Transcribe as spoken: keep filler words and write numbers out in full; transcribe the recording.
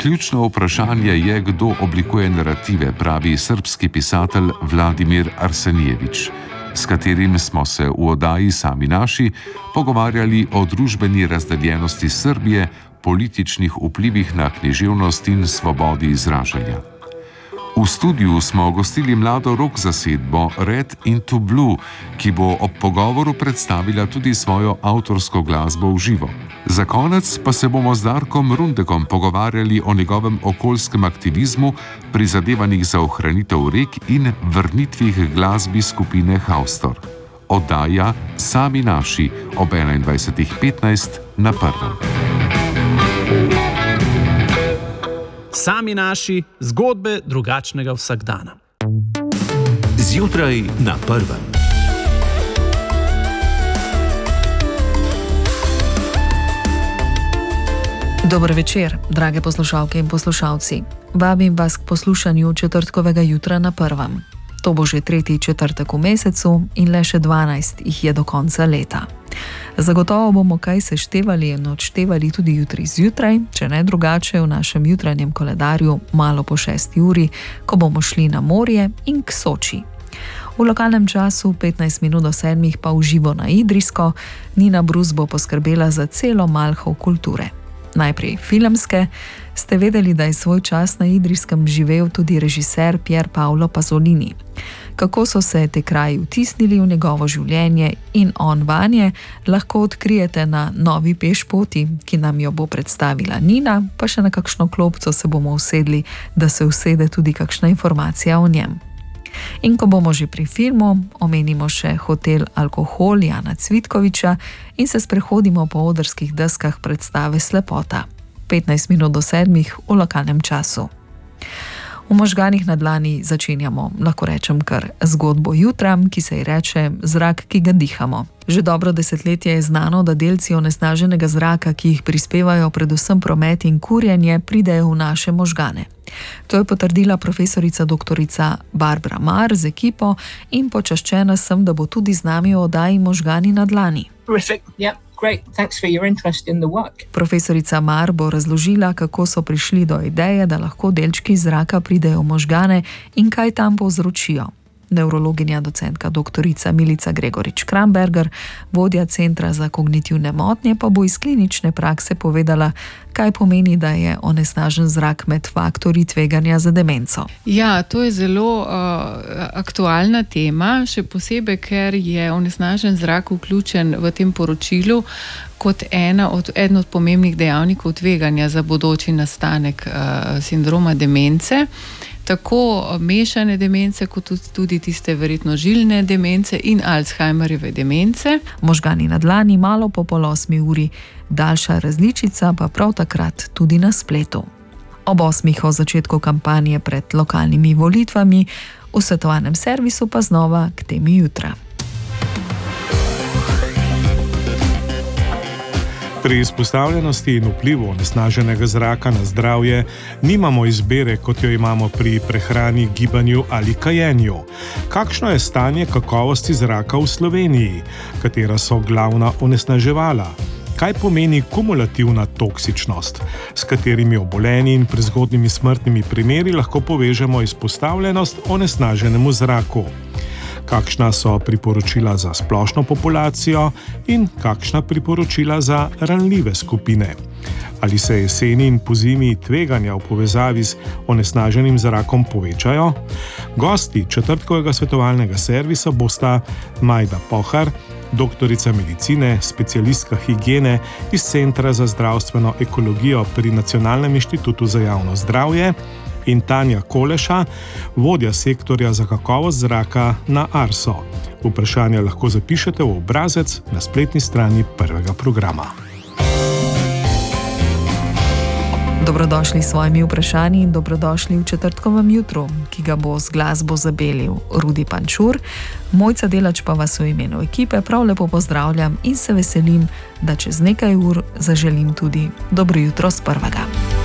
ključno vprašanje je, kdo oblikuje narative, pravi srbski pisatelj Vladimir Arsenijevič, s katerim smo se v oddaji Sami naši pogovarjali o družbeni razdeljenosti Srbije, političnih vplivih na književnost in svobodi izražanja. V studiu smo gostili mlado rock zasedbo Red into Blue, ki bo ob pogovoru predstavila tudi svojo avtorsko glasbo v živo. Za konec pa se bomo z Darkom Rundekom pogovarjali o njegovem okoljskem aktivizmu, prizadevanjih za ohranitev rek in vrnitvih glasbi skupine Haustor. Oddaja Sami naši ob enaindvajsetih petnajst na Prvem. Sami naši, zgodbe drugačnega vsakdana. Zjutraj na Prvem. Dober večer, drage poslušalke in poslušalci. Vabim vas k poslušanju četrtkovega jutra na Prvem. To bo že tretji četrtek v mesecu in le še dvanajst jih je do konca leta. Zagotovo bomo kaj seštevali in odštevali tudi jutri zjutraj, če ne drugače v našem jutranjem koledarju malo po šesti uri, ko bomo šli na morje in k Soči. V lokalnem času petnajst minut do sedmih pa v živo na Idrijsko, Nina Brus bo poskrbela za celo malho kulture. Najprej filmske. Ste vedeli, da je svoj čas na Idrijskem živel tudi režiser Pier Paolo Pasolini. Kako so se te kraji vtisnili v njegovo življenje in on vanje, lahko odkrijete na novi pešpoti, ki nam jo bo predstavila Nina, pa še na kakšno klopco se bomo usedli, da se usede tudi kakšna informacija o njem. In ko bomo že pri filmu, omenimo še Hotel Alkohol Jana Cvitkoviča in se sprehodimo po odrskih deskah predstave Slepota. petnajst minut do sedmih v lokalnem času. V možganih na dlani začenjamo, lahko rečem kar zgodbo jutra, ki se ji reče zrak, ki ga dihamo. Že dobro desetletje je znano, da delci onesnaženega zraka, ki jih prispevajo predvsem promet in kurjenje, pridejo v naše možgane. To je potrdila profesorica doktorica Barbara Mar z ekipo in počaščena sem, da bo tudi z nami v oddaji Možgani na dlani. Terrific, yeah. Great. Thanks for your interest in the work. Profesorica Mar bo razložila, kako so prišli do ideje, da lahko delčki zraka pridejo v možgane in kaj tam povzročijo. Nevrologinja docentka doktorica Milica Gregorič-Kramberger, vodja Centra za kognitivne motnje, pa bo iz klinične prakse povedala, kaj pomeni, da je onesnažen zrak med faktorji tveganja za demenco. Ja, to je zelo uh, aktualna tema, še posebej, ker je onesnažen zrak vključen v tem poročilu kot ena od, eden od pomembnih dejavnikov tveganja za bodoči nastanek uh, sindroma demence. Tako mešane demence, kot tudi tiste verjetno žilne demence in Alzheimerjeve demence. Možgani na dlani malo po pol osmi uri, daljša različica pa prav takrat tudi na spletu. Ob osmih o začetku kampanje pred lokalnimi volitvami, v svetovalnem servisu pa znova k temi jutra. Pri izpostavljenosti in vplivu onesnaženega zraka na zdravje nimamo izbere, kot jo imamo pri prehrani, gibanju ali kajenju. Kakšno je stanje kakovosti zraka v Sloveniji? Katera so glavna onesnaževala? Kaj pomeni kumulativna toksičnost? S katerimi obolenji in prezgodnimi smrtnimi primeri lahko povežemo izpostavljenost onesnaženemu zraku? Kakšna so priporočila za splošno populacijo in kakšna priporočila za ranljive skupine? Ali se jeseni in pozimi tveganja v povezavi z onesnaženim zrakom povečajo? Gosti četrtkovega svetovalnega servisa bosta Majda Pohar, doktorica medicine, specialistka higiene iz Centra za zdravstveno ekologijo pri Nacionalnem inštitutu za javno zdravje, in Tanja Koleša, vodja sektorja za kakovost zraka na Arso. Vprašanja lahko zapišete v obrazec na spletni strani prvega programa. Dobrodošli s svojimi vprašanji in dobrodošli v četrtkovem jutru, ki ga bo z glasbo zabelil Rudi Pančur. Mojca Delač pa vas v imenu ekipe prav lepo pozdravljam in se veselim, da čez nekaj ur zaželim tudi dobro jutro s prvega.